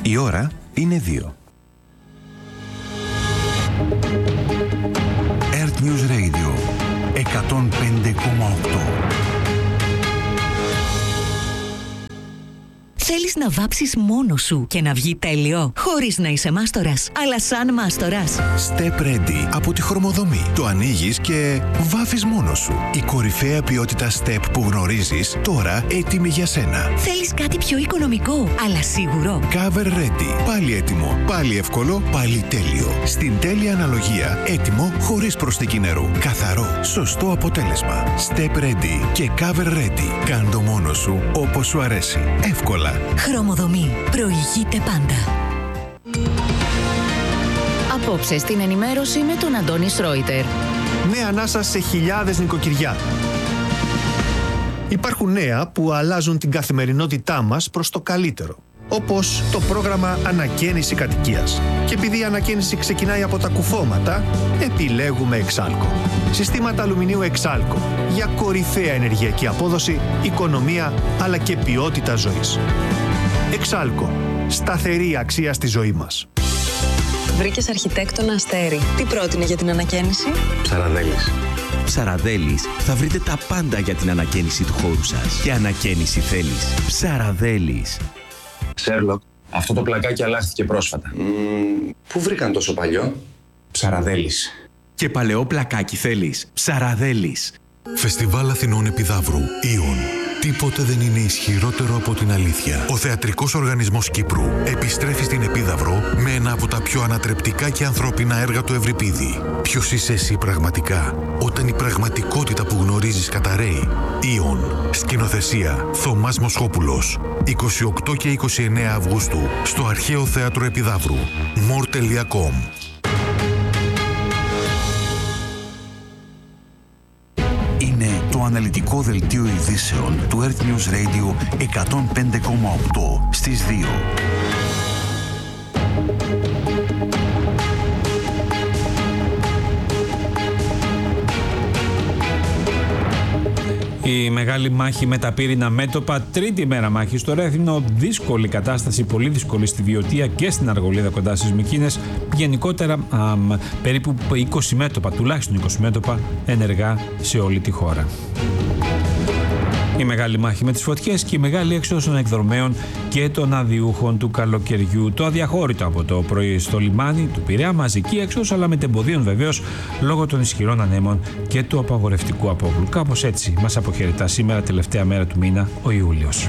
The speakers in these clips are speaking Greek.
Η ώρα είναι 2. Earth News Radio 105,8. Θέλεις να βάψεις μόνος σου και να βγει τέλειο, χωρίς να είσαι μάστορας, αλλά σαν μάστορας. Step Ready από τη Χρωμοδομή. Το ανοίγεις και βάφεις μόνος σου. Η κορυφαία ποιότητα Step που γνωρίζεις, τώρα έτοιμη για σένα. Θέλεις κάτι πιο οικονομικό, αλλά σίγουρο. Cover Ready. Πάλι έτοιμο, πάλι εύκολο, πάλι τέλειο. Στην τέλεια αναλογία, έτοιμο χωρίς προσθήκη νερού. Καθαρό, σωστό αποτέλεσμα. Step Ready και Cover Ready. Κάν' το μόνος σου όπως σου αρέσει. Εύκολα. Χρωμοδομή. Προηγείται πάντα. Απόψε στην ενημέρωση με τον Αντώνη Σρόιτερ. Νέα ανάσα σε χιλιάδες νοικοκυριά. Υπάρχουν νέα που αλλάζουν την καθημερινότητά μας προς το καλύτερο. Όπως το πρόγραμμα Ανακαίνιση Κατοικίας. Και επειδή η ανακαίνιση ξεκινάει από τα κουφώματα, επιλέγουμε Εξάλκο. Συστήματα αλουμινίου Εξάλκο για κορυφαία ενεργειακή απόδοση, οικονομία αλλά και ποιότητα ζωής. Εξάλκο. Σταθερή αξία στη ζωή μας. Βρήκες αρχιτέκτονα Αστέρι. Τι πρότεινε για την ανακαίνιση? Ψαραδέλης. Ψαραδέλης, θα βρείτε τα πάντα για την ανακαίνιση του χώρου σας. Και ανακαίνιση θέλεις. Ψαραδέλης. Σέρλοκ, αυτό το πλακάκι αλλάχθηκε πρόσφατα. Πού βρήκαν τόσο παλιό? Ψαραδέλης. Και παλαιό πλακάκι θέλεις. Ψαραδέλης. Φεστιβάλ Αθηνών Επιδαύρου. Ιον. Τίποτε δεν είναι ισχυρότερο από την αλήθεια. Ο Θεατρικός Οργανισμός Κύπρου επιστρέφει στην Επίδαυρο με ένα από τα πιο ανατρεπτικά και ανθρώπινα έργα του Ευρυπίδη. Ποιος είσαι εσύ πραγματικά, όταν η πραγματικότητα που γνωρίζεις καταραίει? Ιον. Σκηνοθεσία Θωμάς Μοσχόπουλος. 28 και 29 Αυγούστου στο Αρχαίο Θέατρο Επιδαύρου. more.com. Είναι το αναλυτικό δελτίο ειδήσεων του Earth News Radio 105,8 στις 2. Η μεγάλη μάχη με τα πύρινα μέτωπα, τρίτη μέρα μάχη στο Ρέθυμνο, δύσκολη κατάσταση, πολύ δύσκολη στη Βιωτία και στην Αργολίδα κοντά στις Μυκήνες. Γενικότερα περίπου 20 μέτωπα, τουλάχιστον 20 μέτωπα ενεργά σε όλη τη χώρα. Η μεγάλη μάχη με τις φωτιές και η μεγάλη έξοδος των εκδρομέων και των αδιούχων του καλοκαιριού. Το αδιαχώρητο από το πρωί στο λιμάνι του Πειραιά, μαζική έξοδος αλλά με τεμποδίων βεβαίως λόγω των ισχυρών ανέμων και του απαγορευτικού απόβλου. Κάπως έτσι μας αποχαιρετά σήμερα, τελευταία μέρα του μήνα, ο Ιούλιος.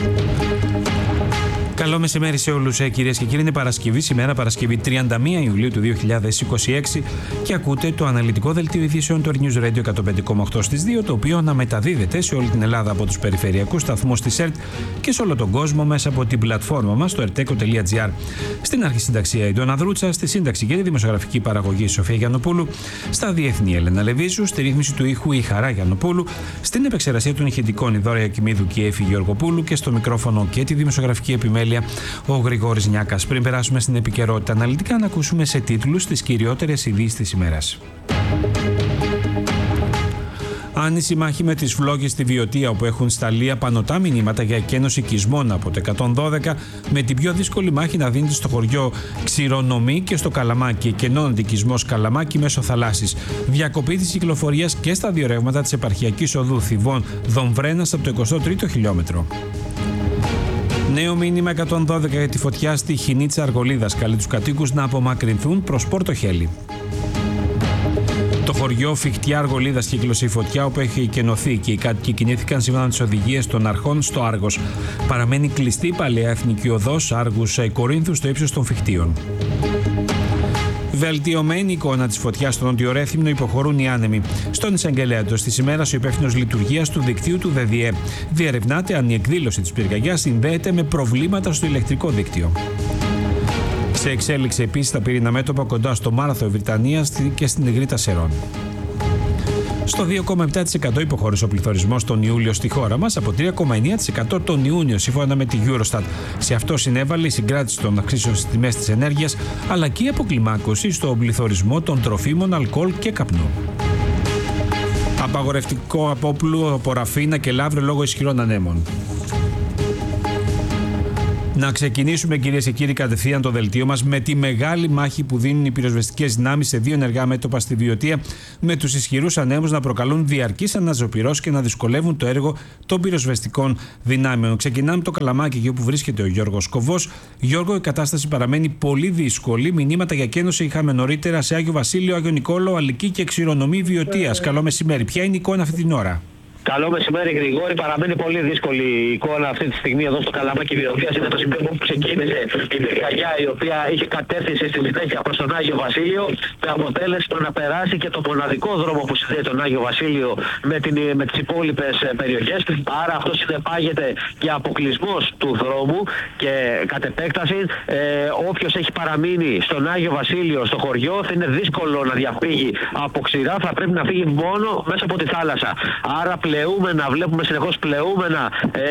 Καλό μεσημέρι σε όλους, κυρίες και κύριοι. Είναι Παρασκευή σήμερα, Παρασκευή 31 Ιουλίου του 2026 και ακούτε το αναλυτικό δελτίο ειδήσεων του News Radio 105,8 στις 2, το οποίο αναμεταδίδεται σε όλη την Ελλάδα από τους περιφερειακούς σταθμούς της ΕΡΤ και σε όλο τον κόσμο μέσα από την πλατφόρμα μας στο erteco.gr. Στην αρχισυνταξία η Ντόνα Δρούτσα, στη σύνταξη και τη δημοσιογραφική παραγωγή η Σοφία Γιαννοπούλου, στα διεθνή Έλενα Λεβίσου, στη ρύθμιση του ήχου η Χαρά Γιαννοπούλου, στην επεξεργασία των ηχητικών η Δόρια Κιμίδου και η Έφη Γεωργοπούλου και στο μικρόφωνο και τη δημοσιογραφική επιμέλεια ο Γρηγόρης Νιάκας. Πριν περάσουμε στην επικαιρότητα αναλυτικά, να ακούσουμε σε τίτλους τις κυριότερες ειδήσεις της ημέρας. Άνηση μάχη με τις φλόγες στη Βιωτία, όπου έχουν σταλεί απανωτά μηνύματα για εκένωση οικισμών από το 112, με την πιο δύσκολη μάχη να δίνεται στο χωριό Ξηρονομή και στο Καλαμάκι. Εκενώνεται οικισμός Καλαμάκι μέσω θαλάσσης. Διακοπή της κυκλοφορίας και στα δύο ρεύματα της επαρχιακής οδού Θηβών Δομβρένας από το 23ο χιλιόμετρο. Νέο μήνυμα 112 για τη φωτιά στη Χινή της Αργολίδας. Καλεί τους κατοίκους να απομακρυνθούν προς Πορτοχέλη. Το χωριό Φιχτιά Αργολίδας κύκλωσε η φωτιά, όπου έχει εκενωθεί και οι κάτοικοι κινήθηκαν σύμφωνα με τις οδηγίες των αρχών στο Άργος. Παραμένει κλειστή η παλαιά εθνική οδός Άργους Κορίνθου στο ύψος των Φιχτίων. Βελτιωμένη εικόνα της φωτιάς στο Νότιο Ρέθυμνο υποχωρούν οι άνεμοι. Στον εισαγγελέα του της ημέρας, ο υπεύθυνος λειτουργίας του δικτύου του ΔΔΕ διερευνάται αν η εκδήλωση της πυρκαγιάς συνδέεται με προβλήματα στο ηλεκτρικό δίκτυο. Σε εξέλιξη επίσης τα πύρινα μέτωπα κοντά στο Μάραθο Βρυτανίας και στην Ιγρήτα Σερών. Στο 2,7% υποχώρησε ο πληθωρισμός τον Ιούλιο στη χώρα μας, από 3,9% τον Ιούνιο σύμφωνα με τη Eurostat. Σε αυτό συνέβαλε η συγκράτηση των αυξήσεων στις τιμές της ενέργειας, αλλά και η αποκλιμάκωση στον πληθωρισμό των τροφίμων, αλκοόλ και καπνού. Απαγορευτικό απόπλου από Ραφίνα και Λαύριο λόγω ισχυρών ανέμων. Να ξεκινήσουμε, κυρίες και κύριοι, κατευθείαν το δελτίο μας με τη μεγάλη μάχη που δίνουν οι πυροσβεστικές δυνάμεις σε δύο ενεργά μέτωπα στη Βιωτία, με τους ισχυρούς ανέμους να προκαλούν διαρκείς αναζωπυρώσεις και να δυσκολεύουν το έργο των πυροσβεστικών δυνάμεων. Ξεκινάμε το Καλαμάκι, εκεί όπου βρίσκεται ο Γιώργος Κοβός. Γιώργο, η κατάσταση παραμένει πολύ δύσκολη. Μηνύματα για κένωση είχαμε νωρίτερα σε Άγιο Βασίλειο, Άγιο Νικόλαο, Αλική και Ξηρονομή Βιωτίας. Καλό μεσημέρι. Ποια είναι η εικόνα αυτή την ώρα? Καλό μεσημέρι, Γρηγόρη. Παραμένει πολύ δύσκολη η εικόνα αυτή τη στιγμή εδώ στο Καλαμάκι Βιωτίας. Είναι το σημείο που ξεκίνησε η πυρκαγιά, η οποία είχε κατεύθυνση στη συνέχεια προς τον Άγιο Βασίλειο, με αποτέλεσμα να περάσει και το μοναδικό δρόμο που συνδέει τον Άγιο Βασίλειο με τις υπόλοιπες περιοχές. Άρα αυτό συνεπάγεται και αποκλεισμός του δρόμου και κατ' επέκταση όποιος έχει παραμείνει στον Άγιο Βασίλειο, στο χωριό, θα είναι δύσκολο να διαφύγει από ξηρά. Θα πρέπει να φύγει μόνο μέσα από τη θάλασσα. Άρα βλέπουμε συνεχώς πλεούμενα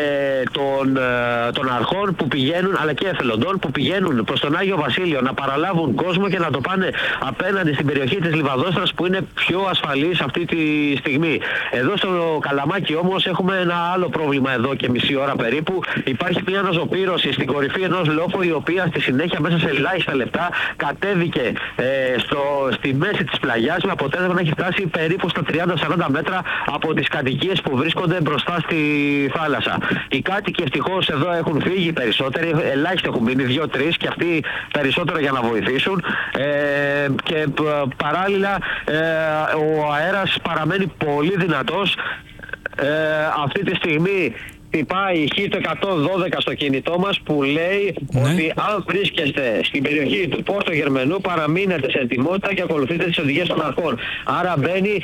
των αρχών που πηγαίνουν, αλλά και εθελοντών που πηγαίνουν προς τον Άγιο Βασίλειο να παραλάβουν κόσμο και να το πάνε απέναντι στην περιοχή της Λιβαδόστρας, που είναι πιο ασφαλής αυτή τη στιγμή. Εδώ στο Καλαμάκι όμως έχουμε ένα άλλο πρόβλημα εδώ και μισή ώρα περίπου. Υπάρχει μια αναζωπήρωση στην κορυφή ενός λόφου, η οποία στη συνέχεια μέσα σε ελάχιστα λεπτά κατέβηκε στη μέση της πλαγιάς, με αποτέλεσμα να έχει φτάσει περίπου στα 30-40 μέτρα από τις κατοικίες που βρίσκονται μπροστά στη θάλασσα. Οι κάτοικοι ευτυχώς εδώ έχουν φύγει περισσότεροι, ελάχιστοι έχουν μείνει, 2-3, και αυτοί περισσότερο για να βοηθήσουν. Και παράλληλα ο αέρας παραμένει πολύ δυνατός. Αυτή τη στιγμή χτυπάει η το 112 στο κινητό μας, που λέει ότι αν βρίσκεστε στην περιοχή του Πόρτο Γερμενού, παραμείνετε σε ετοιμότητα και ακολουθείτε τις οδηγίες των αρχών. Άρα μπαίνει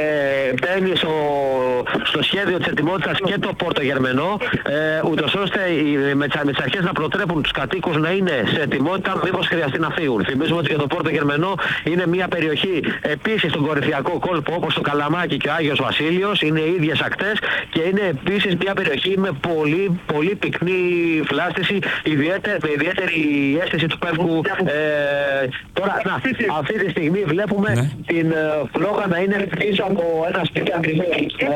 στο σχέδιο της ετοιμότητας και το Πόρτο Γερμενό, ούτως ώστε με τις αρχές να προτρέπουν τους κατοίκους να είναι σε ετοιμότητα μήπως χρειαστεί να φύγουν. Θυμίζουμε ότι και το Πόρτο Γερμενό είναι μια περιοχή επίσης στον κορυφιακό κόλπο, όπως το Καλαμάκι και ο Άγιος Βασίλειος, είναι οι ίδιες ακτές, και είναι επίσης μια περιοχή με πολύ, πολύ πυκνή φλάστηση, με ιδιαίτερη αίσθηση του πεύκου. Τώρα, αυτή τη στιγμή βλέπουμε την φλόγα να είναι πίσω από ένα σπίτι ακριβώς.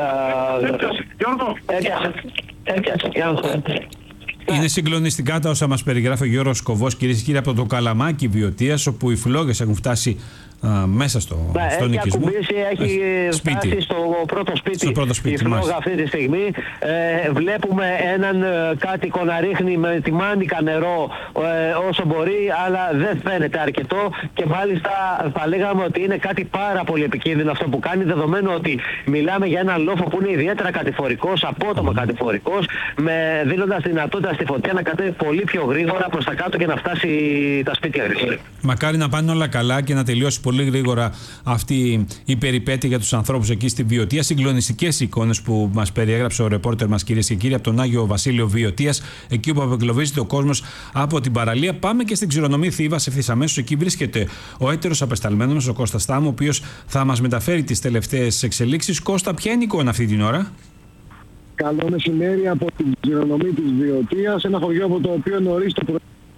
Είναι συγκλονιστικά τα όσα μας περιγράφει ο Γιώργος Κοβός, κυρίες και κύριοι, από το Καλαμάκι Βιωτίας, όπου οι φλόγες έχουν φτάσει μέσα στον οικισμό. Έχει φτάσει στο πρώτο σπίτι η φλόγα αυτή τη στιγμή. Βλέπουμε έναν κάτοικο να ρίχνει με τη μάνικα νερό όσο μπορεί, αλλά δεν φαίνεται αρκετό, και μάλιστα θα λέγαμε ότι είναι κάτι πάρα πολύ επικίνδυνο αυτό που κάνει, δεδομένου ότι μιλάμε για έναν λόφο που είναι ιδιαίτερα κατηφορικός, απότομα κατηφορικός, δίνοντας δυνατότητα στη φωτιά να κατέβει πολύ πιο γρήγορα προς τα κάτω και να φτάσει τα σπίτια. Μακάρι να πάνε όλα καλά και να τελειώσει πολύ γρήγορα αυτή η περιπέτεια για τους ανθρώπους εκεί στη Βιωτία. Συγκλονιστικές εικόνες που μας περιέγραψε ο ρεπόρτερ μας, κυρίες και κύριοι, από τον Άγιο Βασίλειο Βιωτίας, εκεί όπου απεγκλωβίζεται ο κόσμος από την παραλία. Πάμε και στην Ξηρονομή Θήβας ευθύς αμέσως. Εκεί βρίσκεται ο έτερος απεσταλμένος μας, ο Κώστας Στάμου, ο οποίος θα μας μεταφέρει τις τελευταίες εξελίξεις. Κώστα, ποια είναι η εικόνα αυτή την ώρα? Καλό μεσημέρι από την Ξηρονομή της Βιωτίας, ένα χωριό από το οποίο νωρίς το πρωί.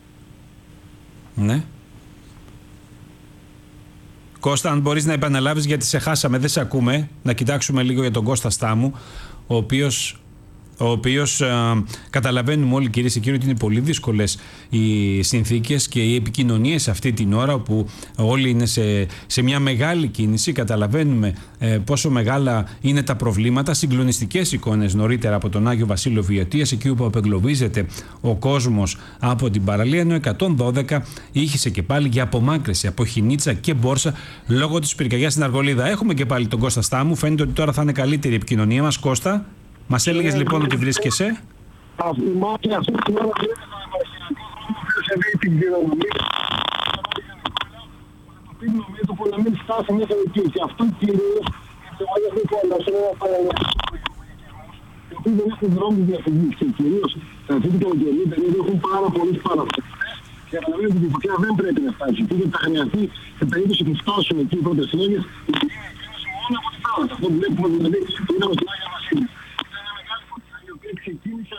Ναι. Κώστα, αν μπορείς να επαναλάβεις, γιατί σε χάσαμε, δεν σε ακούμε. Να κοιτάξουμε λίγο για τον Κώστα Στάμου, ο οποίος καταλαβαίνουμε όλοι, κυρίες και κύριοι, ότι είναι πολύ δύσκολες οι συνθήκες και οι επικοινωνίες αυτή την ώρα, όπου όλοι είναι σε μια μεγάλη κίνηση. Καταλαβαίνουμε πόσο μεγάλα είναι τα προβλήματα. Συγκλονιστικές εικόνες νωρίτερα από τον Άγιο Βασίλειο Βιωτίας, εκεί όπου απεγκλωβίζεται ο κόσμος από την παραλία, ενώ 112 ήχησε και πάλι για απομάκρυνση από Χινίτσα και Μπόρσα λόγω της πυρκαγιάς στην Αργολίδα. Έχουμε και πάλι τον Κώστα Στάμου. Φαίνεται ότι τώρα θα είναι καλύτερη η επικοινωνία μας. Κώστα, μας έλεγες λοιπόν ότι βρίσκεσαι. Η μάχη αυτή την ώρα σε δει την Ξηρονομή. Το πίγνο μέτωπο να μην φτάσει μέσα εκεί. Και αυτό κυρίως σε όλη αυτή την αντασσόνα οι οποίοι δεν έχουν δρόμους διαφυγής, και κυρίως αυτή την καλοκαιρινή περίοδο έχουν πάρα πολλές παραφορές. Και καταλαβαίνετε ότι η φωτιά δεν πρέπει να φτάσει εκεί, γιατί θα χρειαστεί σε περίπτωση που φτάσουν εκεί οι πρώτες συνέχειες μόνο από τη θάλασσα. Αυτό που βλέπουμε δηλαδή είναι από την Άγια Βασίλεια. Ήταν μια μεγάλη φωτιά η οποία ξεκίνησε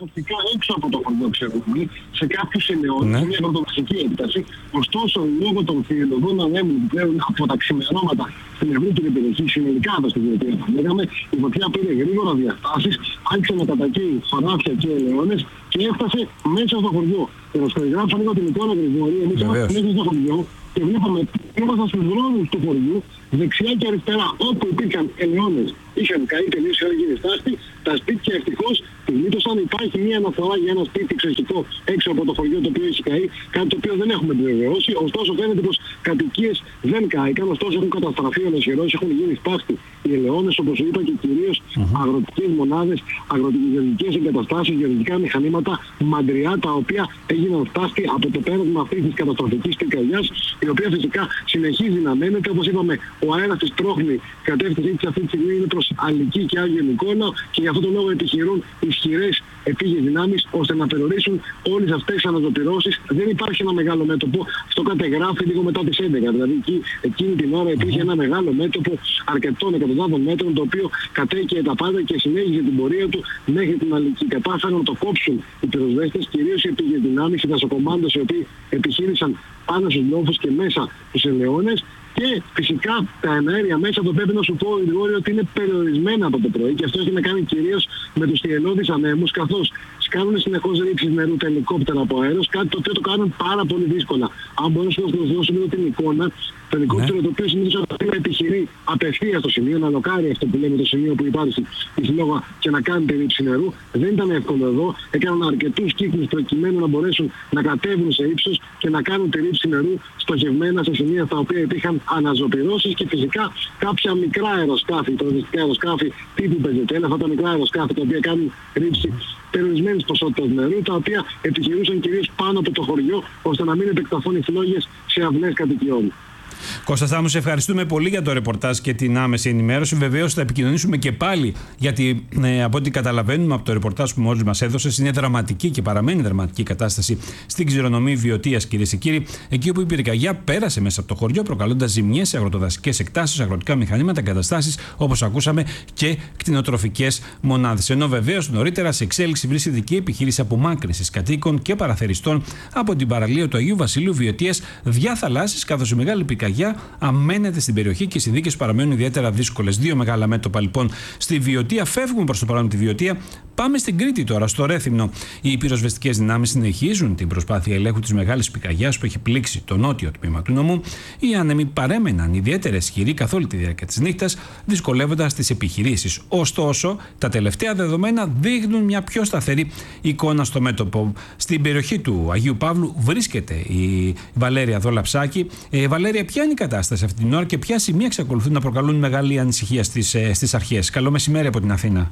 ουσιαστικά έξω από το χωριό Ξηρονομί, σε κάποιους ελαιώνες, σε μια πρωτοβασική έκταση. Ωστόσο, λόγω των θηριωδών ανέμων που πλέον από τα ξημερώματα στην ευρύτερη περιοχή, συνολικά εδώ στη Βιωτία, θα λέγαμε, η φωτιά πήρε γρήγορα διαστάσεις, άρχισε να κατακαίει χωράφια και ελαιώνες και έφτασε μέσα στο χωριό. Και να περιγράψω λίγο την εικόνα, Γρηγόρη, εμείς είμαστε μέσα στο χωριό και βλέπαμε, ήμασταν στους δρόμους του χωριού, δεξιά και αριστερά, όπου υπήρχαν ελαιώνες, είχαν καεί τελείως η γίνει στάστη. Τα σπίτια ευτυχώς τη γλίτωσαν. Υπάρχει μια αναφορά για ένα σπίτι εξοχικό έξω από το χωριό το οποίο έχει καεί, κάτι το οποίο δεν έχουμε επιβεβαιώσει. Ωστόσο, φαίνεται πως κατοικίες δεν κάηκαν, ωστόσο έχουν καταστραφεί ολοσχερώς, έχουν γίνει σπάστη οι ελαιώνες, όπως είπα, και κυρίως αγροτικές μονάδες, αγροτικές εγκαταστάσεις, γεωργικά μηχανήματα, μαντριά, τα οποία έγιναν σπάστη από το πέρασμα αυτής της καταστροφικής πυρκαγιάς, η οποία φυσικά συνεχίζει να μένεται. Όπως είπαμε, ο αέρας της πρόχνη, κατεύθυνση της αυτή τη στιγμή είναι προς Αλική και Άγιο Νικόλαο και γι' αυτόν τον λόγο επιχειρούν ισχυρές επίγειες δυνάμεις ώστε να περιορίσουν όλες αυτές τις αναζωπυρώσεις. Δεν υπάρχει ένα μεγάλο μέτωπο, αυτό κατεγράφει λίγο μετά τις 11. Δηλαδή εκείνη την ώρα υπήρχε ένα μεγάλο μέτωπο αρκετών εκατοντάδων μέτρων, το οποίο κατέκαιε τα πάντα και συνέχιζε την πορεία του μέχρι την Αλική. Κατάφεραν να το κόψουν οι πυροσβέστες, κυρίως οι επίγειες δυνάμεις, οι δασοκομάντες, οι οποίοι επιχείρησαν πάνω στους λόφους και μέσα στους ελαιώνες. Και φυσικά τα εναέρια μέσα, το πρέπει να σου πω, Γρηγόρη, ότι είναι περιορισμένα από το πρωί και αυτό έχει να κάνει κυρίως με τους θυελλώδεις ανέμους, καθώς κάνουν συνεχώς ρήψεις νερού τα ελικόπτερα από αέρος, κάτι το οποίο το κάνουν πάρα πολύ δύσκολα. Αν μπορέσουμε να σας δώσουμε λίγο την εικόνα, το ελικόπτερο το οποίο συνήθως να επιχειρεί απευθείας στο σημείο, να λοκάρει αυτό που λέμε το σημείο που υπάρχει η συλλόγα και να κάνει τη ρήψη νερού. Δεν ήταν εύκολο εδώ, έκαναν αρκετούς κύκλους προκειμένου να μπορέσουν να κατέβουν σε ύψος και να κάνουν τη ρήψη νερού στοχευμένα σε σημεία στα οποία υπήρχαν αναζωπυρώσεις και φυσικά κάποια μικρά αεροσκάφη, τουριστικά αεροσκάφη τύπου Πεζετέλα, αυτά τα μικρά αεροσκάφη τα οποία κάνουν ρήψη περιορισμένης ποσότητας νερού, τα οποία επιχειρούσαν κυρίως πάνω από το χωριό ώστε να μην επεκταθούν οι φλόγες σε αυλές κατοικιών. Κώστα Θάμου, σε ευχαριστούμε πολύ για το ρεπορτάζ και την άμεση ενημέρωση. Βεβαίως θα επικοινωνήσουμε και πάλι, γιατί από ό,τι καταλαβαίνουμε από το ρεπορτάζ που μόλις μας έδωσες, είναι δραματική και παραμένει δραματική κατάσταση στην Ξηρονομή Βιωτίας, κυρίες και κύριοι, εκεί όπου η πυρκαγιά πέρασε μέσα από το χωριό, προκαλώντας ζημιές σε αγροτοδασικές εκτάσεις, αγροτικά μηχανήματα, εγκαταστάσεις, όπως ακούσαμε, και κτηνοτροφικές μονάδες. Ενώ βεβαίως νωρίτερα σε εξέλιξη βρίσκεται και η επιχείρηση απομάκρυνσης κατοίκων και παραθεριστών από την παραλία του Αγίου Βασιλείου Βιωτίας διαθαλάσσης, καθώς η μεγάλη πυρκαγιά αμένεται στην περιοχή και οι συνθήκες παραμένουν ιδιαίτερα δύσκολες. Δύο μεγάλα μέτωπα λοιπόν στη Βιωτία. Φεύγουμε προς το παρόν τη Βιωτία. Πάμε στην Κρήτη τώρα, στο Ρέθυμνο. Οι πυροσβεστικές δυνάμεις συνεχίζουν την προσπάθεια ελέγχου της μεγάλης πυρκαγιάς που έχει πλήξει το νότιο τμήμα του νομού. Οι άνεμοι παρέμεναν ιδιαίτερα ισχυροί καθ' όλη τη διάρκεια της νύχτας, δυσκολεύοντας τις επιχειρήσεις. Ωστόσο, τα τελευταία δεδομένα δείχνουν μια πιο σταθερή εικόνα στο μέτωπο. Στην περιοχή του Αγίου Παύλου βρίσκεται η Βαλέρια Δολαψάκη. Βαλέρια, ποια είναι η κατάσταση αυτή την ώρα και ποια σημεία εξακολουθούν να προκαλούν μεγάλη ανησυχία στις αρχές? Καλό μεσημέρι από την Αθήνα.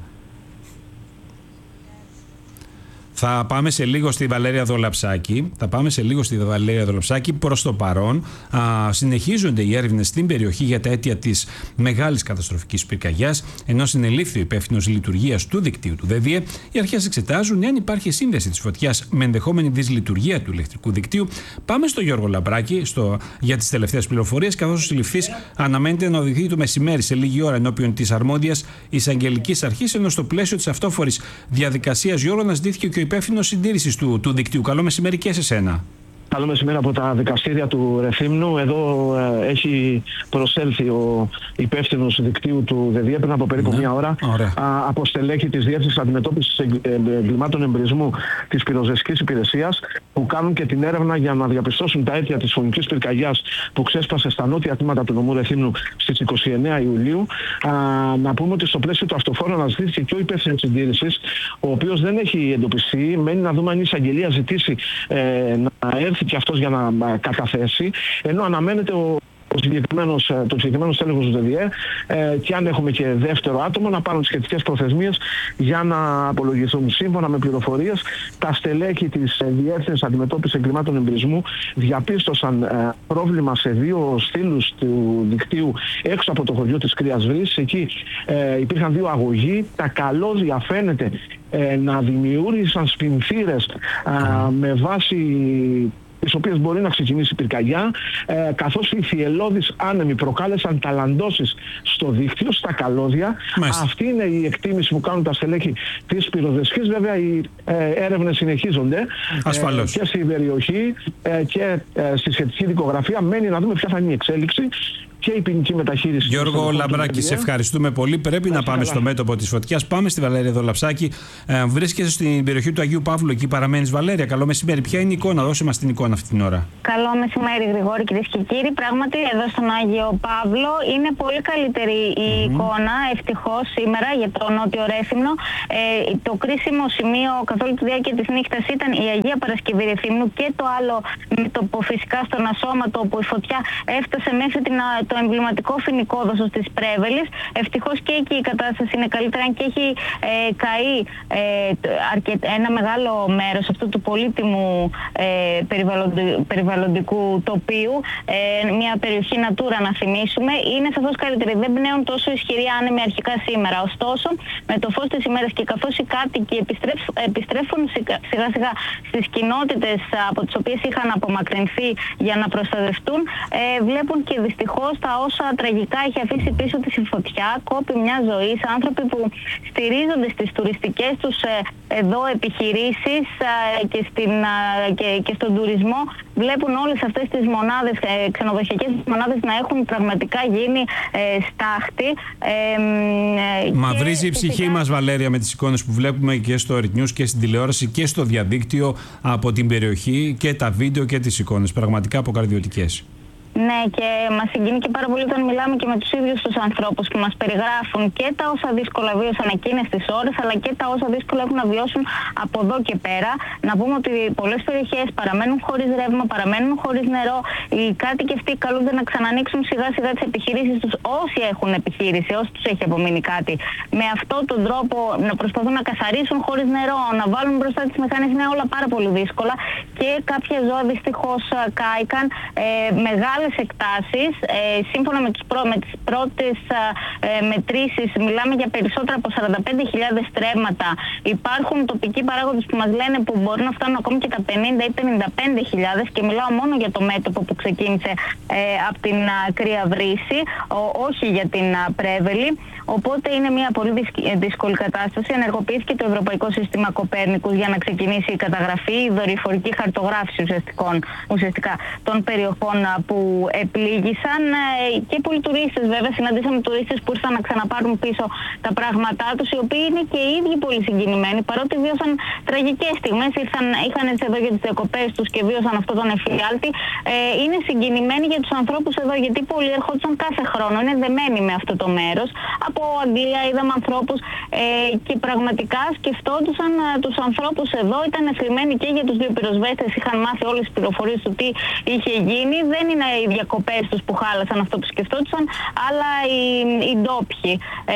Θα πάμε σε λίγο στη Βαλέρια Δολαψάκη. Προς το παρόν συνεχίζονται οι έρευνες στην περιοχή για τα αίτια της μεγάλης καταστροφικής πυρκαγιάς, ενώ συνελήφθη ο υπεύθυνος λειτουργίας του δικτύου του ΔΔΕ. Οι αρχές εξετάζουν εάν υπάρχει σύνδεση της φωτιάς με ενδεχόμενη δυσλειτουργία του ηλεκτρικού δικτύου. Πάμε στο Γιώργο Λαμπράκη για τις τελευταίες πληροφορίες, καθώς ο συλληφθής αναμένεται να οδηγηθεί το μεσημέρι σε λίγη ώρα ενώπιον της αρμόδιας εισαγγελικής αρχής, ενώ στο πλαίσιο της αυτόφορης διαδικασίας, Γιώργο, να ζητήθηκε και ο υπεύθυνος συντήρησης του δικτύου. Καλό μεσημέρι και σε σένα. Καλό μεσημέρι από τα δικαστήρια του Ρεθύμνου. Εδώ έχει προσέλθει ο υπεύθυνος δικτύου του ΔΔΕ πριν από περίπου μία ώρα από στελέχη της Διεύθυνσης Αντιμετώπισης Εγκλημάτων Εμπρισμού της Πυροσβεστικής Υπηρεσίας, που κάνουν και την έρευνα για να διαπιστώσουν τα αίτια της φωνικής πυρκαγιάς που ξέσπασε στα νότια τμήματα του νομού Ρεθύμνου στις 29 Ιουλίου. Να πούμε ότι στο πλαίσιο του αυτοφόρου αναζητήθηκε και ο υπεύθυνος συντήρησης, ο οποίος δεν έχει εντοπιστεί. Μένει να δούμε αν η εισαγγελία ζητήσει να έρθει και αυτός για να καταθέσει, ενώ αναμένεται το συγκεκριμένο στέλεχος του ΔΔΕ και αν έχουμε και δεύτερο άτομο να πάρουν σχετικές προθεσμίες για να απολογηθούν. Σύμφωνα με πληροφορίες, τα στελέχη της Διεύθυνσης Αντιμετώπισης Εγκλημάτων Εμπρισμού διαπίστωσαν πρόβλημα σε δύο στήλους του δικτύου έξω από το χωριό της Κρύας Βρύσης. Εκεί υπήρχαν δύο αγωγοί. Τα καλώδια φαίνεται να δημιούργησαν σπινθήρες με βάση τις οποίες μπορεί να ξεκινήσει πυρκαγιά, καθώς οι θυελλώδεις άνεμοι προκάλεσαν ταλαντώσεις στο δίκτυο, στα καλώδια. Αυτή είναι η εκτίμηση που κάνουν τα στελέχη της πυροσβεστικής. Βέβαια οι έρευνες συνεχίζονται και στην περιοχή και στη σχετική δικογραφία. Μένει να δούμε ποια θα είναι η εξέλιξη και η ποινική μεταχείριση. Γιώργο Λαμπράκη, σε ευχαριστούμε πολύ. Πρέπει να πάμε στο μέτωπο της φωτιάς. Πάμε στη Βαλέρια Δολαψάκη. Βρίσκεσαι στην περιοχή του Αγίου Παύλου, εκεί παραμένεις, Βαλέρια. Καλό μεσημέρι. Ποια είναι η εικόνα, δώσε μας την εικόνα αυτή την ώρα. Καλό μεσημέρι, Γρηγόρη, κυρίες και κύριοι. Πράγματι, εδώ στον Άγιο Παύλο είναι πολύ καλύτερη η εικόνα, ευτυχώς, σήμερα για το Νότιο Ρέθυμνο. Το κρίσιμο σημείο καθ' όλη τη διάρκεια της νύχτας ήταν η Αγία Παρασκευή Ρεθύμνου και το άλλο μέτωπο φυσικά στον Ασώματο, όπου η φωτιά έφτασε μέχρι το εμβληματικό φοινικόδοσος της Πρέβελης. Ευτυχώς και εκεί η κατάσταση είναι καλύτερα και έχει καεί ένα μεγάλο μέρος αυτού του πολύτιμου περιβαλλοντικού τοπίου, μια περιοχή Natura να θυμίσουμε. Είναι σαφώς καλύτερη. Δεν πνέουν τόσο ισχυροί άνεμοι αρχικά σήμερα. Ωστόσο, με το φως της ημέρας και καθώς οι κάτοικοι επιστρέφουν σιγά σιγά στις κοινότητες από τις οποίες είχαν απομακρυνθεί για να προστατευτούν, βλέπουν και δυστυχώς τα όσα τραγικά έχει αφήσει πίσω της η φωτιά. Κόπει μια ζωή σε άνθρωποι που στηρίζονται στις τουριστικές τους εδώ επιχειρήσεις και στον τουρισμό. Βλέπουν όλες αυτές τις μονάδες, ξενοδοχειακές μονάδες, να έχουν πραγματικά γίνει στάχτη. Μαυρίζει η ψυχή μας, Βαλέρια, με τις εικόνες που βλέπουμε και στο Earth News και στην τηλεόραση και στο διαδίκτυο από την περιοχή, και τα βίντεο και τις εικόνες. Πραγματικά αποκαρδιωτικές. Ναι, και μας συγκινεί και πάρα πολύ όταν μιλάμε και με τους ίδιους τους ανθρώπους που μας περιγράφουν και τα όσα δύσκολα βίωσαν εκείνες τις ώρες, αλλά και τα όσα δύσκολα έχουν να βιώσουν από εδώ και πέρα. Να πούμε ότι πολλές περιοχές παραμένουν χωρίς ρεύμα, παραμένουν χωρίς νερό. Οι κάτοικοι αυτοί καλούνται να ξανανοίξουν σιγά σιγά τις επιχειρήσεις τους, όσοι έχουν επιχείρηση, όσοι τους έχει απομείνει κάτι. Με αυτόν τον τρόπο να προσπαθούν να καθαρίσουν χωρίς νερό, να βάλουν μπροστά τις μηχανές, είναι όλα πάρα πολύ δύσκολα. Και κάποια ζώα δυστυχώς κάηκαν. Μεγάλες εκτάσεις, σύμφωνα με τις πρώτες μετρήσεις, μιλάμε για περισσότερα από 45.000 στρέμματα. Υπάρχουν τοπικοί παράγοντες που μας λένε που μπορούν να φτάνουν ακόμη και τα 50 ή 55.000, και μιλάω μόνο για το μέτωπο που ξεκίνησε από την Κρύα Βρύση, όχι για την Πρέβελη. Οπότε είναι μια πολύ δύσκολη κατάσταση. Ενεργοποιήθηκε το Ευρωπαϊκό Σύστημα Κοπέρνικους για να ξεκινήσει η καταγραφή, η δορυφορική χαρτογράφηση ουσιαστικά των περιοχών που επλήγησαν, και πολλοί τουρίστες, βέβαια. Συναντήσαμε τουρίστες που ήρθαν να ξαναπάρουν πίσω τα πράγματά τους, οι οποίοι είναι και οι ίδιοι πολύ συγκινημένοι, παρότι βίωσαν τραγικές στιγμές. Είχαν έρθει εδώ για τις διακοπές τους και βίωσαν αυτόν τον εφιάλτη. Είναι συγκινημένοι για τους ανθρώπους εδώ, γιατί πολλοί ερχόντουσαν κάθε χρόνο, είναι δεμένοι με αυτό το μέρος. Από Αγγλία είδαμε ανθρώπους και πραγματικά σκεφτόντουσαν τους ανθρώπους εδώ. Ήταν θλιμμένοι και για τους δύο πυροσβέστες, είχαν μάθει όλες τις πληροφορίες του τι είχε γίνει. Δεν είναι οι διακοπές τους που χάλασαν αυτό που σκεφτόντουσαν, αλλά οι ντόπιοι.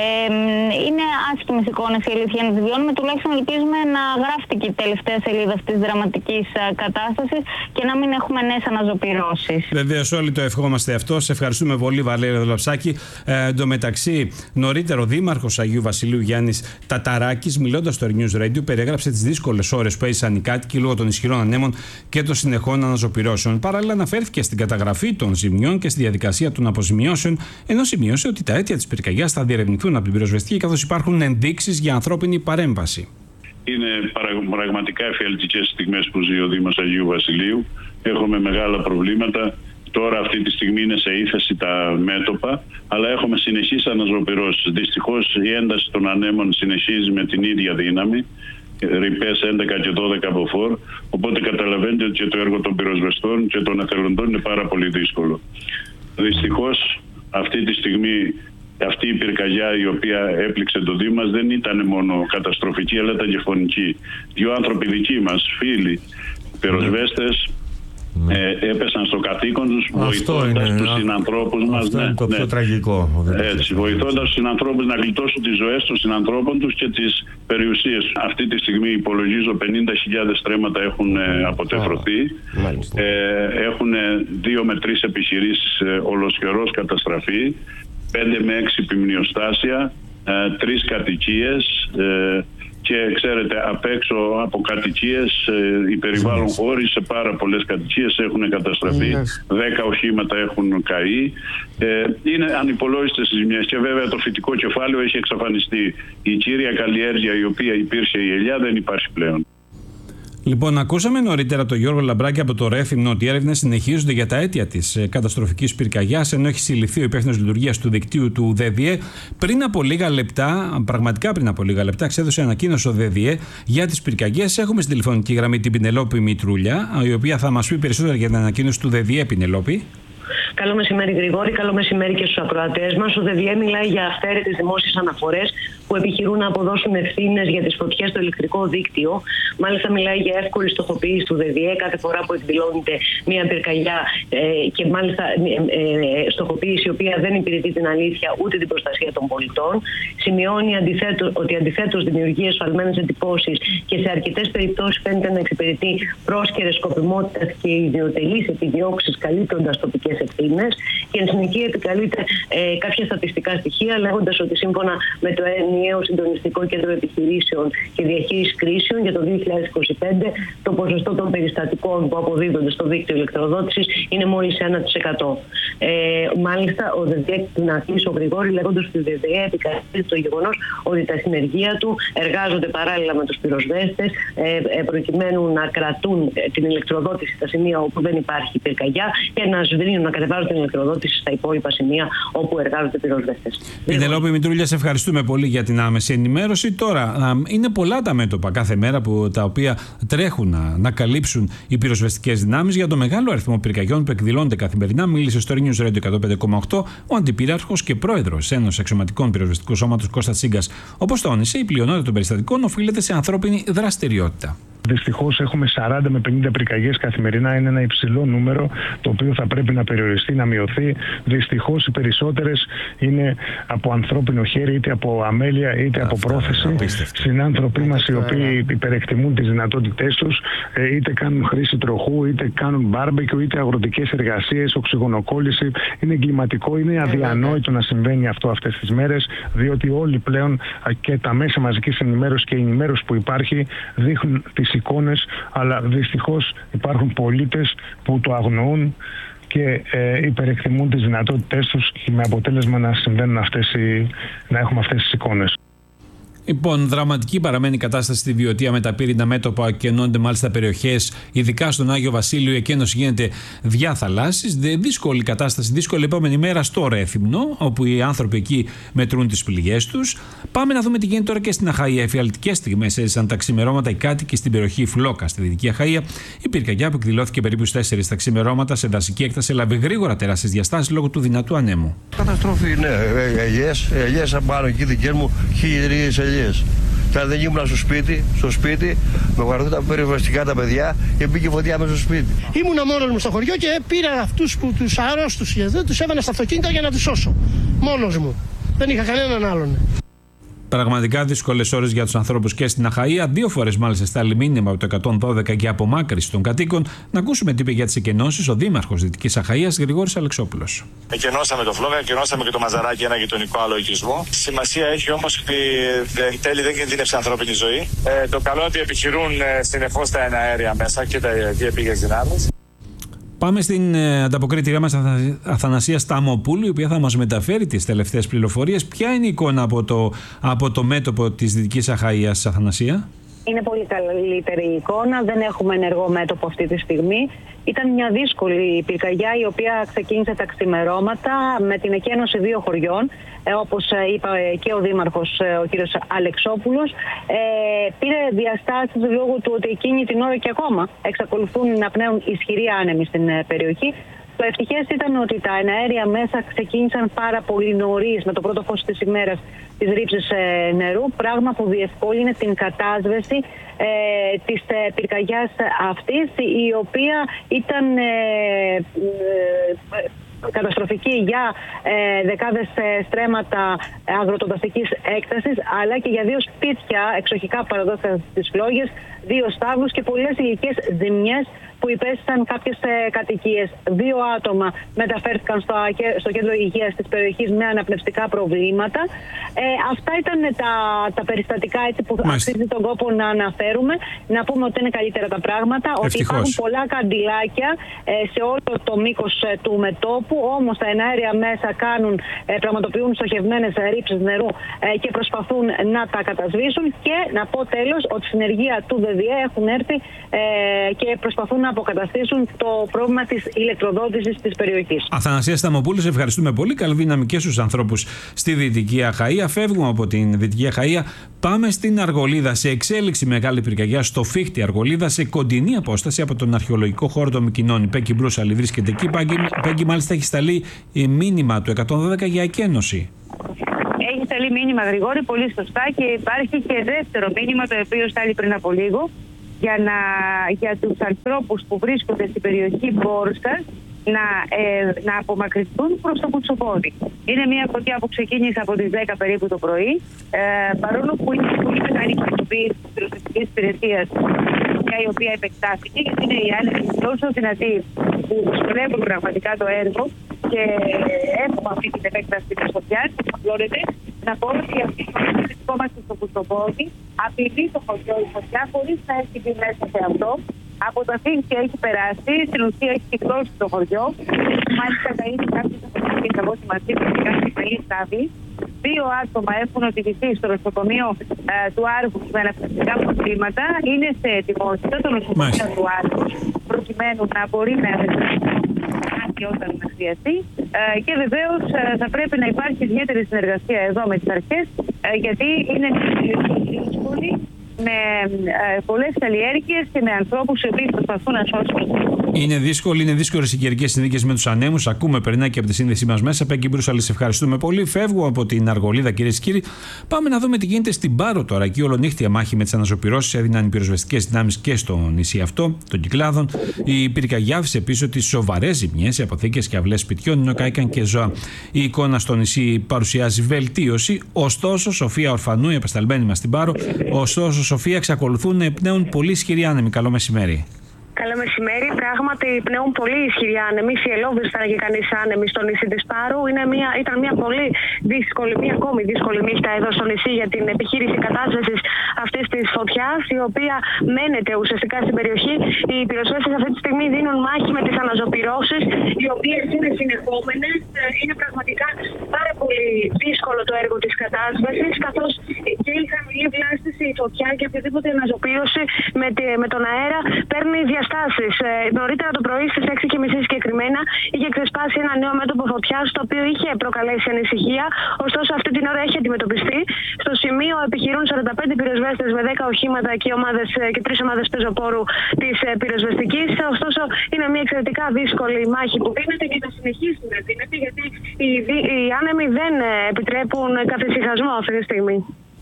Είναι άσχημες εικόνες, η αλήθεια, να τις βιώνουμε. Τουλάχιστον ελπίζουμε να γράφτηκε και η τελευταία σελίδα αυτής της δραματικής κατάστασης και να μην έχουμε νέες αναζωπυρώσεις. Βεβαίως, όλοι το ευχόμαστε αυτό. Σε ευχαριστούμε πολύ, Βαλέρια Δολαψάκη. Εν τω μεταξύ, νωρίτερο ο Δήμαρχος Αγίου Βασιλείου, Γιάννης Ταταράκης, μιλώντας στο Earth News Radio, περιέγραψε τις δύσκολες ώρες που έζησαν οι κάτοικοι λόγω των ισχυρών ανέμων και των συνεχών αναζωπυρώσεων. Παράλληλα, αναφέρθηκε στην καταγραφή των ζημιών και στη διαδικασία των αποζημιώσεων, ενώ σημείωσε ότι τα αίτια της πυρκαγιάς θα διερευνηθούν από την πυροσβεστική, καθώς υπάρχουν ενδείξεις για ανθρώπινη παρέμβαση. Είναι πραγματικά εφιαλτικές στιγμές που ζει ο Δήμος Αγίου Βασιλείου. Έχουμε μεγάλα προβλήματα. Τώρα αυτή τη στιγμή είναι σε ύφεση τα μέτωπα, αλλά έχουμε συνεχείς αναζωπυρώσεις. Δυστυχώς η ένταση των ανέμων συνεχίζει με την ίδια δύναμη, ρηπές 11 και 12 από φορ, οπότε καταλαβαίνετε ότι και το έργο των πυροσβεστών και των εθελοντών είναι πάρα πολύ δύσκολο. Δυστυχώς αυτή τη στιγμή αυτή η πυρκαγιά η οποία έπληξε το Δήμο μας δεν ήταν μόνο καταστροφική, αλλά ήταν και φωνική. Δύο άνθρωποι δικοί μας, φίλοι, πυροσβέστες, έπεσαν στο καθήκον τους, βοηθώντας τους συνανθρώπους μας. Αυτό είναι το πιο τραγικό. Έτσι, βοηθώντας τους συνανθρώπους να γλιτώσουν τις ζωές των συνανθρώπων τους και τις περιουσίες. Αυτή τη στιγμή υπολογίζω 50.000 στρέμματα έχουν αποτεφρωθεί. Έχουν 2 με 3 επιχειρήσεις ολοσχερός καταστραφεί, 5 με 6 ποιμνιοστάσια, 3 κατοικίες και ξέρετε απ' έξω από κατοικίες, οι περιβάλλον χώροι σε πάρα πολλές κατοικίες έχουν καταστραφεί, 10 οχήματα έχουν καεί, είναι ανυπολόγιστες οι ζημιές και βέβαια το φυτικό κεφάλαιο έχει εξαφανιστεί. Η κύρια καλλιέργεια η οποία υπήρξε, η ελιά, δεν υπάρχει πλέον. Λοιπόν, ακούσαμε νωρίτερα τον Γιώργο Λαμπράκη από το Ρέθυμνο ότι οι έρευνες συνεχίζονται για τα αίτια της καταστροφικής πυρκαγιάς, ενώ έχει συλληφθεί ο υπεύθυνος λειτουργίας του δικτύου του ΔΔΕ. Πριν από λίγα λεπτά, πραγματικά πριν από λίγα λεπτά, εξέδωσε ανακοίνωση ο ΔΔΕ για τις πυρκαγιές. Έχουμε στην τηλεφωνική γραμμή την Πινελόπη Μητρούλια, η οποία θα μας πει περισσότερα για την ανακοίνωση του ΔΔΕ. Πινελόπη. Καλό μεσημέρι, Γρηγόρη. Καλό μεσημέρι και στους ακροατές μας. Ο ΔΔΕ μιλάει για αυθαίρετες δημόσιες αναφορές που επιχειρούν να αποδώσουν ευθύνες για τις φωτιές στο ηλεκτρικό δίκτυο. Μάλιστα, μιλάει για εύκολη στοχοποίηση του ΔΔΕ κάθε φορά που εκδηλώνεται μια πυρκαγιά και μάλιστα στοχοποίηση η οποία δεν υπηρετεί την αλήθεια ούτε την προστασία των πολιτών. Σημειώνει ότι αντιθέτως δημιουργεί εσφαλμένες εντυπώσεις και σε αρκετές περιπτώσεις φαίνεται να εξυπηρετεί πρόσκαιρες σκοπιμότητας και ιδιωτελείς επιδιώξεις καλύπτοντας τοπικές ευθύνες. Και εν συνεχεία επικαλείται κάποια στατιστικά στοιχεία, λέγοντας ότι σύμφωνα με το ενιαίο συντονιστικό κέντρο επιχειρήσεων και διαχείρισης κρίσεων για το 2025, το ποσοστό των περιστατικών που αποδίδονται στο δίκτυο ηλεκτροδότησης είναι μόλις 1%. Μάλιστα, ο ΔΔΕ, να κλείσω Γρηγόρη, λέγοντας ότι ο ΔΔΕ επικαλείται το γεγονός ότι τα συνεργεία του εργάζονται παράλληλα με τους πυροσβέστες προκειμένου να κρατούν την ηλεκτροδότηση στα σημεία όπου δεν υπάρχει πυρκαγιά και να σβήνουν, να κατεβάζουν την ηλεκτροδότηση στα υπόλοιπα σημεία όπου εργάζονται πυροσβέστες. Πινελόπη Μητρούλια, σε ευχαριστούμε πολύ για την άμεση ενημέρωση. Τώρα, είναι πολλά τα μέτωπα κάθε μέρα τα οποία τρέχουν να καλύψουν οι πυροσβεστικές δυνάμεις για το μεγάλο αριθμό πυρκαγιών που εκδηλώνται καθημερινά. Μίλησε στο News Radio 105,8 ο Αντιπύραρχος και Πρόεδρος Ένωσης Αξιωματικών Πυροσβεστικού Σώματος Κώστας Τσίγκας. Όπως τόνισε, η πλειονότητα των περιστατικών οφείλεται σε ανθρώπινη δραστηριότητα. Δυστυχώς έχουμε 40 με 50 πυρκαγιές καθημερινά. Είναι ένα υψηλό νούμερο το οποίο θα πρέπει να περιοριστεί, να μειωθεί. Δυστυχώς οι περισσότερες είναι από ανθρώπινο χέρι, είτε από αμέλεια είτε από πρόθεση. Συνάνθρωποι μας οι οποίοι υπερεκτιμούν τις δυνατότητές τους, είτε κάνουν χρήση τροχού, είτε κάνουν μπάρμπεκιου, είτε αγροτικές εργασίες, οξυγονοκόλληση. Είναι εγκληματικό, είναι αδιανόητο να συμβαίνει αυτό αυτές τις μέρες, διότι όλοι πλέον και τα μέσα μαζικής ενημέρωσης και η ενημέρωση που υπάρχει δείχνουν τις εικόνες, αλλά δυστυχώς υπάρχουν πολίτες που το αγνοούν και υπερεκτιμούν τις δυνατότητές τους με αποτέλεσμα να συμβαίνουν να έχουμε αυτές τις εικόνες. Λοιπόν, δραματική παραμένει η κατάσταση στη Βιωτία με τα πύρινα μέτωπα και ενώνονται μάλιστα περιοχές, ειδικά στον Άγιο Βασίλειο. Η εκένωση γίνεται διαθαλάσσης. Δύσκολη κατάσταση, δύσκολη επόμενη μέρα στο Ρέθυμνο, όπου οι άνθρωποι εκεί μετρούν τις πληγές τους. Πάμε να δούμε τι γίνεται τώρα και στην Αχαΐα. Εφιαλτικές στιγμές έζησαν τα ξημερώματα οι κάτοικοι στην περιοχή Φλόκα, στη Δυτική Αχαΐα. Η πυρκαγιά που εκδηλώθηκε περίπου στις 4 τα ξημερώματα σε δασική έκταση έλαβε γρήγορα τεράστιες διαστάσεις λόγω του δυνατού ανέμου. Καταστροφή, ναι. Ελιές απάνω εκεί δικές μου 1.000 ελιές. Και αν δεν ήμουν στο σπίτι, με βοηθούν τα περιβαστικά τα παιδιά και μπήκε φωτιά μέσα στο σπίτι. Ήμουνα μόνος μου στο χωριό και πήρα αυτούς που τους αρρώστους εδώ, τους έβανα στα αυτοκίνητα για να τους σώσω. Μόνος μου. Δεν είχα κανέναν άλλον. Πραγματικά δύσκολες ώρες για τους ανθρώπους και στην Αχαΐα. 2 φορές μάλιστα στα μήνυμα από το 112 για απομάκρυνση των κατοίκων. Να ακούσουμε τι είπε για τις εκενώσεις ο Δήμαρχος Δυτικής Αχαΐας, Γρηγόρης Αλεξόπουλος. Εκενώσαμε το Φλόκα, εκενώσαμε και το Μαζαράκι, ένα γειτονικό άλλο οικισμό. Σημασία έχει όμως ότι εν τέλει δεν κινδύνευσε ανθρώπινη ζωή. Το καλό ότι επιχειρούν συνεχώς τα εναέρια μέσα και τα διεπήγες δυνάμεις. Πάμε στην ανταποκρίτηριά μας Αθανασία Σταμοπούλου, η οποία θα μας μεταφέρει τις τελευταίες πληροφορίες. Ποια είναι η εικόνα από το μέτωπο της Δυτικής Αχαΐας, Αθανασία? Είναι πολύ καλύτερη η εικόνα, δεν έχουμε ενεργό μέτωπο αυτή τη στιγμή. Ήταν μια δύσκολη πυρκαγιά η οποία ξεκίνησε τα ξημερώματα με την εκένωση 2 χωριών. Όπως είπα και ο Δήμαρχος, ο κύριος Αλεξόπουλος, πήρε διαστάσεις λόγω του ότι εκείνη την ώρα και ακόμα εξακολουθούν να πνέουν ισχυροί άνεμοι στην περιοχή. Το ευτυχές ήταν ότι τα εναέρια μέσα ξεκίνησαν πάρα πολύ νωρίς με το πρώτο φως της ημέρας της ρήψης νερού, πράγμα που διευκόλυνε την κατάσβεση της πυρκαγιάς αυτής, η οποία ήταν καταστροφική για δεκάδες στρέμματα αγροτοδασικής έκτασης, αλλά και για 2 σπίτια εξοχικά παραδόσια στις Φλόγες, 2 στάβλους και πολλές υλικές ζημιές που όπου υπέστησαν κάποιες κατοικίες. 2 άτομα μεταφέρθηκαν στο κέντρο υγείας της περιοχής με αναπνευστικά προβλήματα. Αυτά ήταν τα περιστατικά έτσι, που αξίζει τον κόπο να αναφέρουμε. Να πούμε ότι είναι καλύτερα τα πράγματα, ότι υπάρχουν πολλά καντιλάκια σε όλο το μήκος του μετώπου, όμως τα εναέρια μέσα πραγματοποιούν στοχευμένες ρήψεις νερού και προσπαθούν να τα κατασβήσουν. Και να πω τέλος ότι συνεργεία του ΔΔΕ έχουν έρθει και προσπαθούν να αποκαταστήσουν το πρόβλημα της ηλεκτροδότησης της περιοχής. Αθανασία Σταμοπούλου, σε ευχαριστούμε πολύ. Καλή δύναμη και στους ανθρώπους στη Δυτική Αχαΐα. Φεύγουμε από την Δυτική Αχαΐα, πάμε στην Αργολίδα. Σε εξέλιξη μεγάλη πυρκαγιά στο Φίχτη Αργολίδα, σε κοντινή απόσταση από τον αρχαιολογικό χώρο των Μυκηνών. Η Πέκκι Μπρούσαλη βρίσκεται εκεί. Πέκκι, μάλιστα, έχει σταλεί μήνυμα του 112 για εκένωση. Έχει σταλεί μήνυμα, Γρηγόρη, πολύ σωστά, και υπάρχει και δεύτερο μήνυμα, το οποίο στάλει πριν από λίγο, για τους ανθρώπους που βρίσκονται στην περιοχή Μπόρσας να απομακρυνθούν προς το Κουτσοπόδι. Είναι μια φωτιά που ξεκίνησε από τις 10 περίπου το πρωί, παρόλο που είναι πολύ μεγάλη κοινοποίηση της πυροσβεστικής υπηρεσίας, η οποία επεκτάθηκε, γιατί είναι οι άνεμοι τόσο δυνατοί που δυσκολεύουν πραγματικά το έργο και έχουμε αυτή την επέκταση της φωτιάς. Να πω ότι αυτή τη στιγμή βρισκόμαστε στο Κουτσοπόδι, απειλεί το χωριό η φωτιά χωρίς να έχει μπει μέσα σε αυτό. Από το Φίχτη έχει περάσει, στην ουσία έχει κυκλώσει το χωριό. Μάλιστα θα είναι κάποιες αυτοκίνητες από ό,τι μας είπαν και κάνει καλή στάβη. 2 άτομα έχουν οδηγηθεί στο νοσοκομείο του Άργους με αναπνευστικά προβλήματα. Είναι σε ετοιμότητα το νοσοκομείο του Άργους, προκειμένου να μπορεί να και όταν χρειαστεί. Και βεβαίως θα πρέπει να υπάρχει ιδιαίτερη συνεργασία εδώ με τις αρχές, γιατί είναι δύσκολη, με πολλές καλλιέργειες και με ανθρώπους οι οποίοι προσπαθούν να σώσουν. Είναι δύσκολες οι καιρικές συνθήκες με τους ανέμους. Ακούμε, περνάει και από τη σύνδεσή μας μέσα. Πέκκι Μπρούσαλη, σε ευχαριστούμε πολύ. Φεύγω από την Αργολίδα, κυρίες και κύριοι. Πάμε να δούμε τι γίνεται στην Πάρο τώρα. Εκεί ολονύχτια μάχη με τις αναζωπυρώσεις έδιναν οι πυροσβεστικές δυνάμεις και στο νησί αυτό, των Κυκλάδων. Η πυρκαγιά άφησε πίσω τις σοβαρές ζημιές σε αποθήκες και αυλές σπιτιών, ενώ κάηκαν και ζώα. Η εικόνα στο νησί παρουσιάζει βελτίωση. Ωστόσο, Σοφία Ορφανού, η απεσταλμένη μας στην Πάρο, Σοφία, εξακολουθούν να εμπνέουν πολύ ισχυροί άνεμοι. Καλό μεσημέρι. Καλό μεσημέρι. Πράγματι, πνέουν πολύ ισχυροί άνεμοι. Ιελώδης θα έλεγε κανείς άνεμοι στο νησί της Πάρου. Ήταν μια πολύ δύσκολη, μια ακόμη δύσκολη νύχτα εδώ στο νησί για την επιχείρηση κατάσβεσης αυτής της φωτιάς, η οποία μένεται ουσιαστικά στην περιοχή. Οι πυροσβέστες αυτή τη στιγμή δίνουν μάχη με τις αναζωπυρώσεις, οι οποίες είναι συνεχόμενες. Είναι πραγματικά πάρα πολύ δύσκολο το έργο της κατάσβεσης, καθώς και η χαμηλή βλάστηση, η φωτιά και οποιαδήποτε αναζωπήρωση με τον αέρα παίρνει διαστάσεις. Νωρίτερα το πρωί στις 6:30 συγκεκριμένα είχε ξεσπάσει ένα νέο μέτωπο φωτιάς, το οποίο είχε προκαλέσει ανησυχία. Ωστόσο, αυτή την ώρα έχει αντιμετωπιστεί. Στο σημείο επιχειρούν 45 πυροσβέστες με 10 οχήματα και 3 ομάδες πεζοπόρου της πυροσβεστικής. Ωστόσο, είναι μια εξαιρετικά δύσκολη μάχη που δίνεται και θα συνεχίσει να δίνεται, γιατί οι άνεμοι δεν επιτρέπουν καθησυχασμό αυτή τη στιγμή.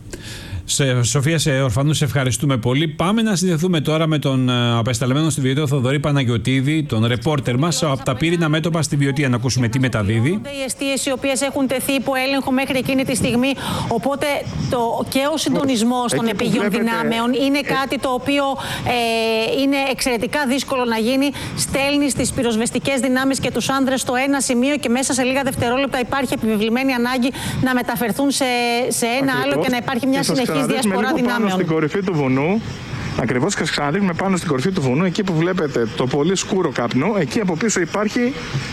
Σοφία, σε Ορφανού, σε ευχαριστούμε πολύ. Πάμε να συνδεθούμε τώρα με τον απεσταλμένο στη Βιωτία Θοδωρή Παναγιωτίδη, τον ρεπόρτερ μας από τα πύρινα μέτωπα στη Βιωτία, να ακούσουμε τι μεταδίδει. Οι εστίες οι οποίες έχουν τεθεί υπό έλεγχο μέχρι εκείνη τη στιγμή. Οπότε και ο συντονισμός των επίγειων δυνάμεων είναι κάτι το οποίο είναι εξαιρετικά δύσκολο να γίνει. Στέλνει τις πυροσβεστικές δυνάμεις και τους άνδρες στο ένα σημείο και μέσα σε λίγα δευτερόλεπτα υπάρχει επιβεβλημένη ανάγκη να μεταφερθούν σε ένα άλλο και να υπάρχει μια συνεχή διασπορά δυνάμεων. Πάνω στην κορυφή του βουνού, ακριβώς, και σας ξαναδείχνουμε πάνω στην κορυφή του βουνού, εκεί που βλέπετε το πολύ σκούρο καπνό, εκεί από πίσω υπάρχει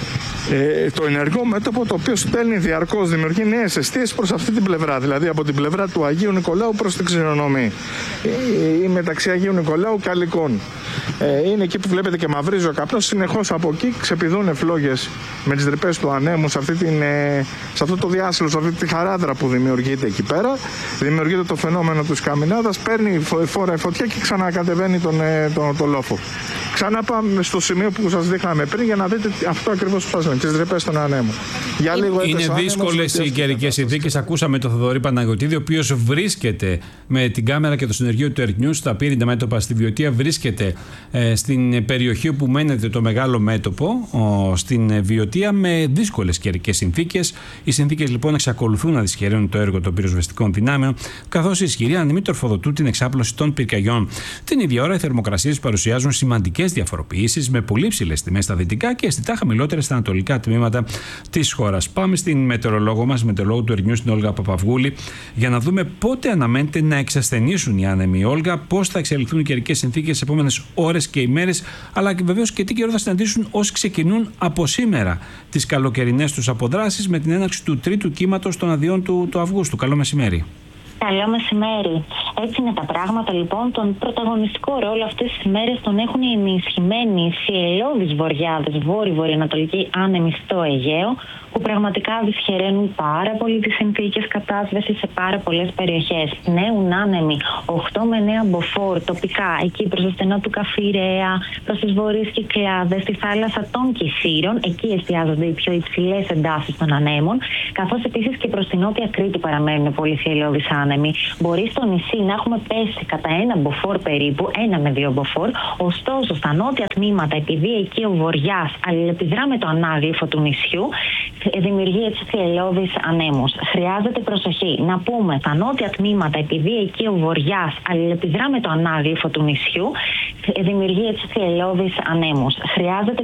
το ενεργό μέτωπο, το οποίο στέλνει διαρκώς, δημιουργεί νέες εστίες προς αυτή την πλευρά, δηλαδή από την πλευρά του Αγίου Νικολάου προς την Ξηρονομή ή μεταξύ Αγίου Νικολάου και Αλικών. Είναι εκεί που βλέπετε και μαυρίζει ο καπνός. Συνεχώς από εκεί ξεπηδούν φλόγες με τις τρυπές του ανέμου σε αυτό το διάσυλο, σε αυτή τη χαράδρα που δημιουργείται εκεί πέρα. Δημιουργείται το φαινόμενο της καμινάδας, παίρνει φόρα η φωτιά και ξανακατεβαίνει τον λόφο. Ξανά πάμε στο σημείο που σας δείχναμε πριν για να δείτε αυτό ακριβώς που σας λέμε, τις τρυπές των ανέμου. Είναι δύσκολες οι καιρικές συνθήκες. Ακούσαμε τον Θοδωρή Παναγιωτίδη, ο οποίος βρίσκεται με την κάμερα και το συνεργείο του Earth News στα πύρινα μέτωπα στη Βιωτία. Βρίσκεται στην περιοχή όπου μένεται το μεγάλο μέτωπο, στην Βιωτία, με δύσκολες καιρικές συνθήκες. Οι συνθήκες λοιπόν εξακολουθούν να δυσχεραίνουν το έργο των πυροσβεστικών δυνάμεων, καθώς οι ισχυροί ανεμοί τροφοδοτούν την εξάπλωση των πυρκαγιών. Την ίδια ώρα, οι θερμοκρασίες παρουσιάζουν σημαντικές σημαντικές διαφοροποιήσεις με πολύ ψηλές τιμές στα δυτικά και αισθητά χαμηλότερες στα ανατολικά τμήματα της χώρας. Πάμε στην μετεωρολόγο μας, μετεωρολόγο του Ερνιούς, την Όλγα Παπαυγούλη, για να δούμε πότε αναμένεται να εξασθενήσουν οι άνεμοι. Όλγα, πώς θα εξελιχθούν οι καιρικές συνθήκες τις επόμενες ώρες και ημέρες, αλλά και βεβαίως και τι καιρό θα συναντήσουν όσοι ξεκινούν από σήμερα τις καλοκαιρινές τους αποδράσεις με την έναρξη του τρίτου κύματος των αδειών του Αυγούστου. Καλό μεσημέρι. Καλό μεσημέρι. Έτσι είναι τα πράγματα λοιπόν. Τον πρωταγωνιστικό ρόλο αυτές τις μέρες τον έχουν οι ενισχυμένοι θυελλώδεις βορειάδες βόρειο-βορειοανατολικοί άνεμοι στο Αιγαίο, που πραγματικά δυσχεραίνουν πάρα πολύ τις συνθήκες κατάσβεσης σε πάρα πολλές περιοχές. Νέουν άνεμοι 8 με 9 μποφόρ τοπικά, εκεί προς το στενό του Καφιρέα, προς τις βορείς Κυκλάδες, στη θάλασσα των Κηφείρων, εκεί εστιάζονται οι πιο υψηλές εντάσεις των ανέμων, καθώς επίσης και προς την νότια Κρήτη παραμένουν πολύ θυελλώδεις άνεμοι. Μπορεί στο νησί να έχουμε πέσει κατά 1 μποφόρ περίπου, 1 με 2 μποφόρ, ωστόσο στα νότια τμήματα, επειδή εκεί ο βοριάς αλληλεπιδρά με το ανάγλυφο του νησιού, δημιουργεί έτσι θυελλώδεις ανέμους. Χρειάζεται προσοχή. Να πούμε, στα νότια τμήματα, επειδή εκεί ο βοριάς αλληλεπιδρά με το ανάγλυφο του νησιού, δημιουργεί έτσι θυελλώδεις ανέμους. Χρειάζεται